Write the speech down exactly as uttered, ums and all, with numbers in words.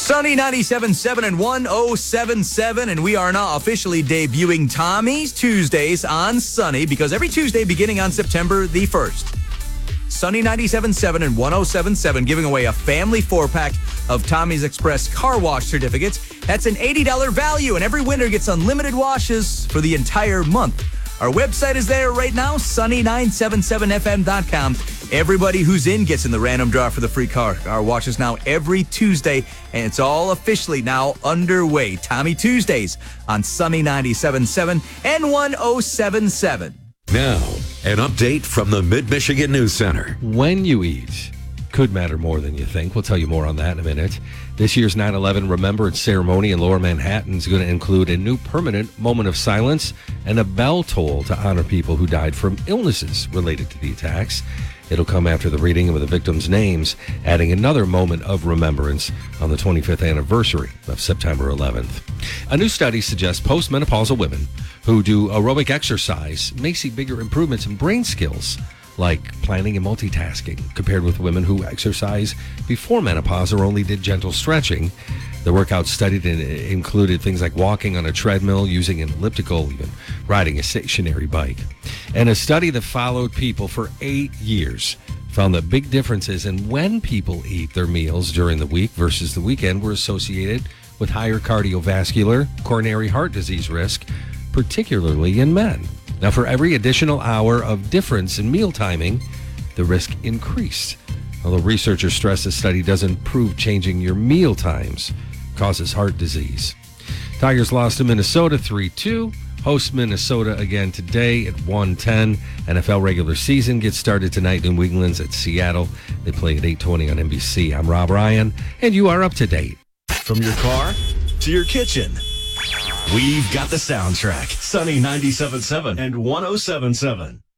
Sunny ninety-seven point seven and one oh seven point seven, and we are now officially debuting Tommy's Tuesdays on Sunny, because every Tuesday beginning on September the first, Sunny ninety-seven point seven and one oh seven point seven giving away a family four-pack of Tommy's Express car wash certificates. That's an eighty dollars value, and every winner gets unlimited washes for the entire month. Our website is there right now, sunny nine seven seven f m dot com. Everybody who's in gets in the random draw for the free car. Our wash is now every Tuesday, and it's all officially now underway. Tommy Tuesdays on Sunny ninety-seven point seven and one oh seven point seven. Now, an update from the Mid-Michigan News Center. When you eat could matter more than you think. We'll tell you more on that in a minute. This year's nine eleven Remembrance Ceremony in Lower Manhattan is going to include a new permanent moment of silence and a bell toll to honor people who died from illnesses related to the attacks. It'll come after the reading of the victims' names, adding another moment of remembrance on the twenty-fifth anniversary of September eleventh. A new study suggests postmenopausal women who do aerobic exercise may see bigger improvements in brain skills, like planning and multitasking, compared with women who exercise before menopause or only did gentle stretching. The workout studied in, included things like walking on a treadmill, using an elliptical, even riding a stationary bike. And a study that followed people for eight years found that big differences in when people eat their meals during the week versus the weekend were associated with higher cardiovascular, coronary heart disease risk, particularly in men. Now, for every additional hour of difference in meal timing, the risk increased. Although researchers stress the study doesn't prove changing your meal times causes heart disease. Tigers lost to Minnesota three two. Host Minnesota again today at one ten. N F L regular season gets started tonight. New England's at Seattle. They play at eight twenty on N B C. I'm Rob Ryan, and you are up to date. From your car to your kitchen, we've got the soundtrack. Sunny ninety-seven point seven and one oh seven point seven.